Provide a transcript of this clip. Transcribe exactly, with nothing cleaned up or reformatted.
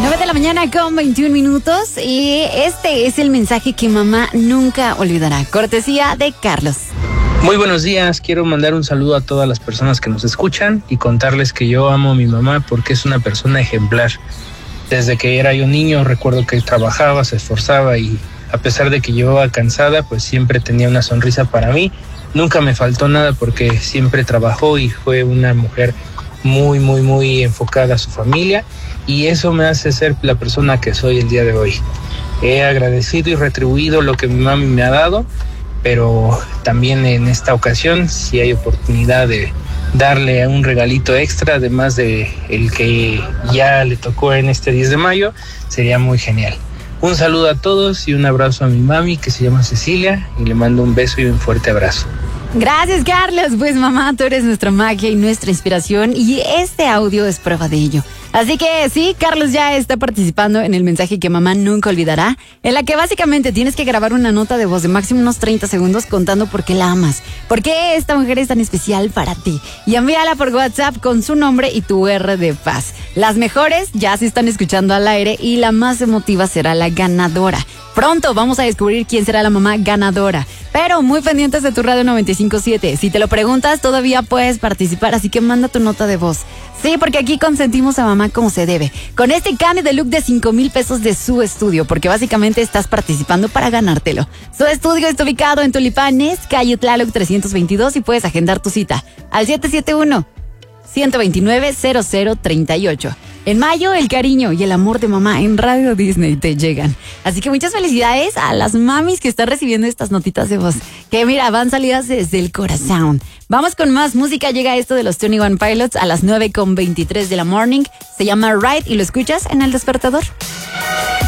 nueve de la mañana con veintiún minutos y este es el mensaje que mamá nunca olvidará. Cortesía de Carlos. Muy buenos días, quiero mandar un saludo a todas las personas que nos escuchan y contarles que yo amo a mi mamá porque es una persona ejemplar. Desde que era yo niño recuerdo que trabajaba, se esforzaba y a pesar de que llevaba cansada, pues siempre tenía una sonrisa para mí. Nunca me faltó nada porque siempre trabajó y fue una mujer muy, muy, muy enfocada a su familia y eso me hace ser la persona que soy el día de hoy. He agradecido y retribuido lo que mi mami me ha dado, pero también en esta ocasión, si hay oportunidad de darle un regalito extra, además de el que ya le tocó en este diez de mayo, sería muy genial. Un saludo a todos y un abrazo a mi mami que se llama Cecilia y le mando un beso y un fuerte abrazo. Gracias, Carlos. Pues mamá, tú eres nuestra magia y nuestra inspiración y este audio es prueba de ello. Así que sí, Carlos ya está participando en el mensaje que mamá nunca olvidará, en la que básicamente tienes que grabar una nota de voz de máximo unos treinta segundos contando por qué la amas, por qué esta mujer es tan especial para ti y envíala por WhatsApp con su nombre y tu R de paz. Las mejores ya se están escuchando al aire y la más emotiva será la ganadora. Pronto vamos a descubrir quién será la mamá ganadora, pero muy pendientes de tu radio noventa y cinco punto siete. Si te lo preguntas, todavía puedes participar, así que manda tu nota de voz. Sí, porque aquí consentimos a mamá como se debe, con este cambio de look de cinco mil pesos de su estudio, porque básicamente estás participando para ganártelo. Su estudio está ubicado en Tulipanes, calle Tlaloc trescientos veintidós y puedes agendar tu cita al siete siete uno, uno dos nueve, cero cero tres ocho. En mayo, el cariño y el amor de mamá en Radio Disney te llegan. Así que muchas felicidades a las mamis que están recibiendo estas notitas de voz. Que mira, van salidas desde el corazón. Vamos con más música. Llega esto de los veintiuno Pilots a las nueve con veintitrés de la morning. Se llama Ride y lo escuchas en El Despertador.